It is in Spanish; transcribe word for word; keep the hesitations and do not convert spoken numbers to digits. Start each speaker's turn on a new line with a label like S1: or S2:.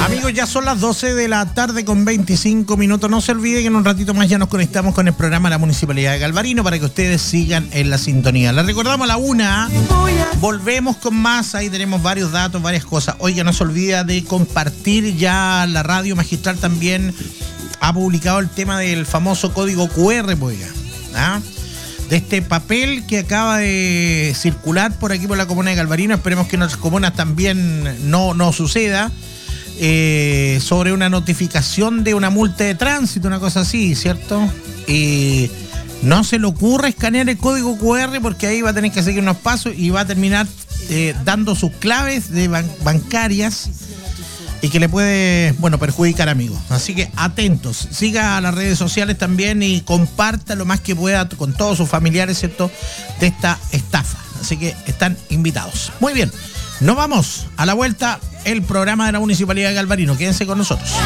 S1: Amigos, ya son las doce de la tarde con veinticinco minutos. No se olvide que en un ratito más ya nos conectamos con el programa de la Municipalidad de Galvarino para que ustedes sigan en la sintonía. Les recordamos a la una, volvemos con más, ahí tenemos varios datos, varias cosas. Oiga, no se olvida de compartir ya la radio magistral también ha publicado el tema del famoso código cu erre, pues, ¿ah? De este papel que acaba de circular por aquí por la comuna de Galvarino. Esperemos que en otras comunas también no, no suceda. Eh, sobre una notificación de una multa de tránsito, una cosa así, ¿cierto? Y no se le ocurre escanear el código cu erre porque ahí va a tener que seguir unos pasos y va a terminar eh, dando sus claves de ban- bancarias y que le puede, bueno, perjudicar, amigos. Así que atentos, siga a las redes sociales también y comparta lo más que pueda con todos sus familiares, ¿cierto?, de esta estafa. Así que están invitados. Muy bien, nos vamos a la vuelta el programa de la Municipalidad de Galvarino. Quédense con nosotros.